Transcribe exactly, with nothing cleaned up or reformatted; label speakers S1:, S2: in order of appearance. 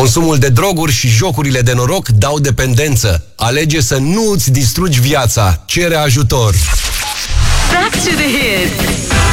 S1: Consumul de droguri și jocurile de noroc dau dependență. Alege să nu îți distrugi viața. Cere ajutor.
S2: Back to the hits.